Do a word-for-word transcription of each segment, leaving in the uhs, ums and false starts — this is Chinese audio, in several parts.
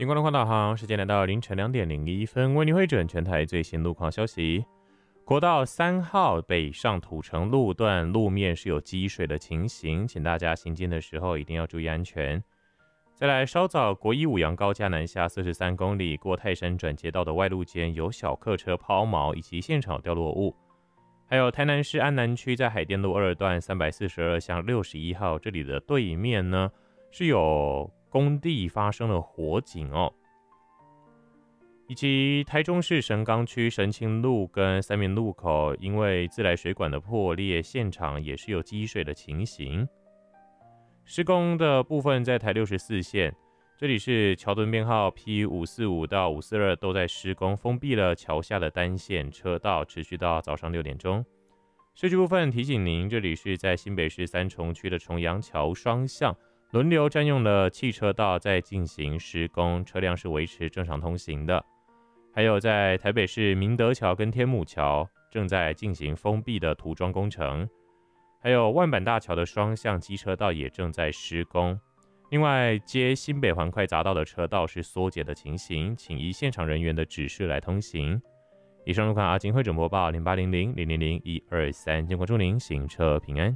光的话导航时间来到凌晨两点零一分，为您汇整全台最新路况消息。国道三号北上土城路段路面是有积水的情形，请大家行进的时候一定要注意安全。再来，稍早国一五杨高架南下四十三公里过泰山转接道的外路间有小客车抛锚以及现场掉落物。还有台南市安南区在海淀路二段三百四十二巷六十一号这里的对面呢，是有工地发生了火警哦。以及台中市神冈区神清路跟三民路口，因为自来水管的破裂，现场也是有积水的情形。施工的部分在台六十四线，这里是桥墩编号 P 五四五 到五四二都在施工，封闭了桥下的单线车道，持续到早上六点钟。市区部分提醒您，这里是在新北市三重区的重阳桥双向轮流占用了汽车道，在进行施工，车辆是维持正常通行的。还有在台北市明德桥跟天母桥正在进行封闭的涂装工程，还有万板大桥的双向机车道也正在施工。另外，接新北环快匝道的车道是缩减的情形，请依现场人员的指示来通行。以上路况阿金汇整播报零八零零零零零一二三，监管祝您行车平安。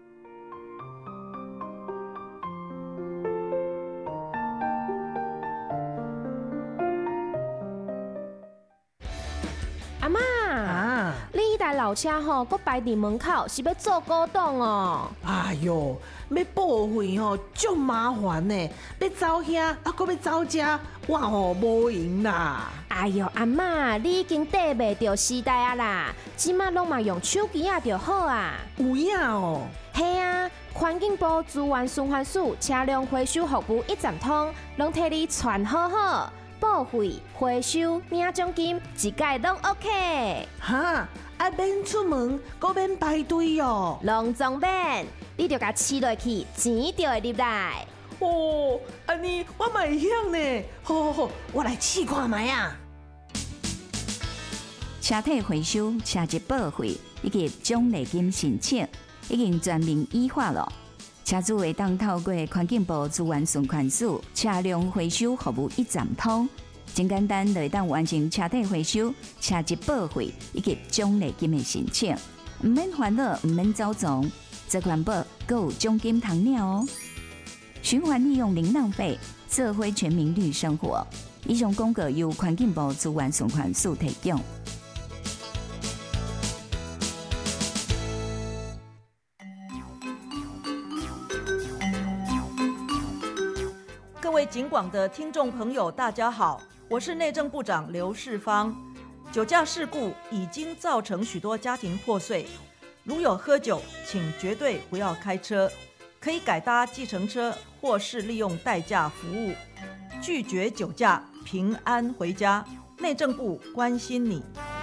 阿嬷啊，你迄台老车吼，搁摆伫门口，是要做古董哦？ 哎哟，要报废吼，足麻烦呢。要走遐，啊，搁要走遮，我吼无闲啦。 哎哟，阿嬷，你已经跟袂着时代啊啦，即马拢嘛用手机啊就好啊。 有影哦。 嘿啊，环境部资源循环署车辆回收服务一站通，拢替你传好好。报废、回收、领奖金，一概拢 OK。 哈，啊免出门，搁免排队哦。 拢总免，你着甲饲落去，钱就会入来。 哦，安尼我嘛会晓呢。好好好，我来试看卖啊。 车体回收、车籍报废以及奖励金申請，已經全面依法了。車主會當透過環境部資源循環署車輛回收服務一站通，真簡單就會當完成車體回收、車籍報廢以及獎勵金的申請，唔免煩惱，唔免走總，這環保還有獎金通領哦。循環利用零浪費，社會全民綠生活。以上廣告由環境部資源循環署提供。 各位警广的听众朋友，大家好，我是内政部长刘世芳。酒驾事故已经造成许多家庭破碎，如有喝酒，请绝对不要开车，可以改搭计程车或是利用代驾服务，拒绝酒驾，平安回家。内政部关心你。